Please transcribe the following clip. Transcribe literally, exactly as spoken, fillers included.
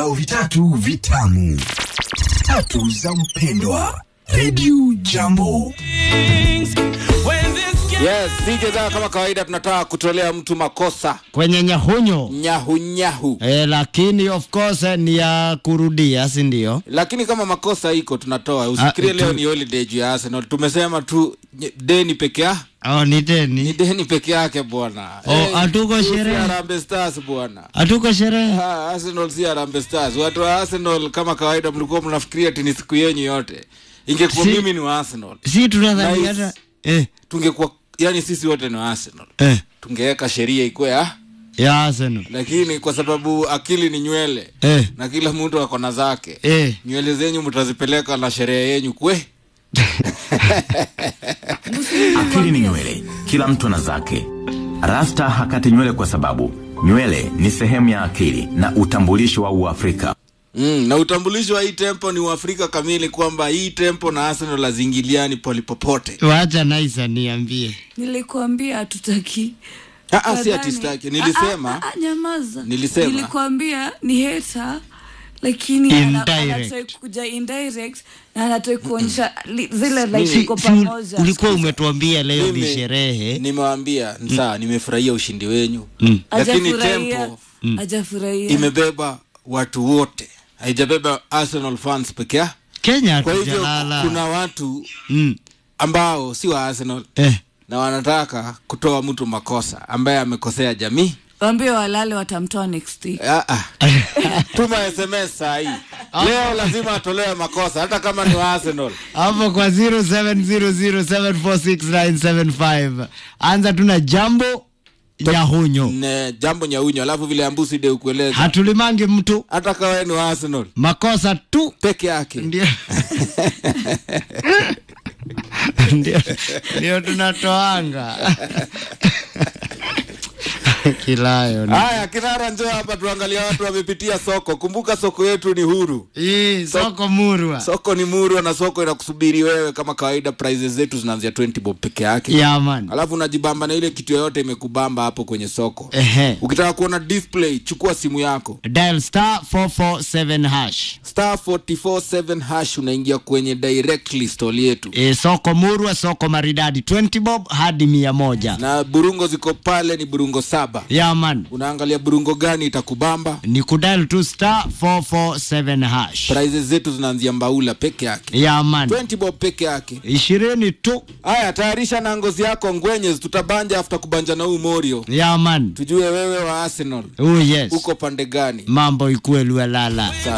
vibao vitatu vitamu. Tatu za mpendwa. Radio Jambo. Yes, sije za kama kawaida tunataka kutolea mtu makosa kwenye nyahunyo. Nyahu nyahu. Eh, lakini of course ni ya kurudia, si ndio? Lakini kama makosa iko tunatoa. Usikirie leo ni holiday juu ya Arsenal. Tumesema tu deni peke yake. Oh, ni deni. Ni deni peke yake bwana. Oh, hey, atuko sherehe. Harambee Stars bwana. Atuko sherehe. Ah, Arsenal si Harambee Stars. Watu wa Arsenal kama kawaida mlikuwa mnafikiria ati ni siku yenu yote. Ingekuwa si, mimi ni wa Arsenal. Si tunadhani hata eh tungekuwa yani sisi wote ni wa Arsenal. Eh. Tungeweka sheria ikuwe ah ya Arsenal. Lakini kwa sababu akili ni nywele eh, na kila mtu ako na zake eh, nywele zenyu mtazipeleka na sherehe yenu kwe. Akili ni nywele, kila mtu ana zake. Rasta hakati nywele kwa sababu nywele ni sehemu ya akili na utambulisho wa Uafrika. Mm, na utambulisho wa hii tempo ni Uafrika kamili, kwamba hii tempo na Arsenal lazingiliani polipopote. Wacha Naisa niambie. Nilikuambia hatutaki. Ah ah, si atistaki. Nilisema. Ah, ah, nyamaza. Nilisema. Nilikuambia ni hater, lakini anataka kuja indirect na anataka kuonyesha zile like kwa pamoja. Ulikuwa umetuambia leo ni sherehe. Nimewaambia sawa, mm. nimefurahia ushindi wenu. Mm. Lakini tempo hajafurahia. Imebeba watu wote. Haijabeba Arsenal fans peke yake. Kenya kwa hivyo kuna watu mm. ambao si wa Arsenal eh, na wanataka kutoa mtu makosa ambaye amekosea jamii. Waambie walale watamtoa next week. Ah ah. Tuma S M S saa hii. Leo lazima atolewe makosa hata kama ni wa Arsenal. Hapo kwa zero seven zero zero seven four six nine seven five. Anza tuna jambo nyahunyo. Ne, jambo nyahunyo. Alafu vile ambusi de ukueleza. Hatulimangi mtu. Hata kawa ni wa Arsenal. Makosa tu peke yake. Ndio. Ndio. Ndio tunatoanga. Kilayo. Haya, Kinara njoo hapa tuangalia watu wamepitia soko. Kumbuka soko yetu ni huru. Eh, soko Murwa. Soko ni Murwa na soko inakusubiri wewe kama kawaida. Prices zetu zinaanzia twenty bob peke yake. Yeah man. Alafu unajibamba na ile kitu yote imekubamba hapo kwenye soko. Ehe. Ukitaka kuona display, chukua simu yako. Dial star four four seven hash. Star four four seven hash unaingia kwenye directly store yetu. Eh, soko Murwa, soko maridadi twenty bob hadi mia moja. Na burungo ziko pale ni burungo saba. Yeah man. Unaangalia burungo gani itakubamba? Ni kudial tu star four four seven hash. Prices zetu zinaanzia mbaula peke yake. Yeah man. twenty bob peke yake. ishirini tu. Haya, tayarisha na ngozi yako ngwenyes, tutabanja after kubanja na huu Morio. Yeah man. Tujue wewe wa Arsenal. Oh yes. Uko pande gani? Mambo ikuwe luelala.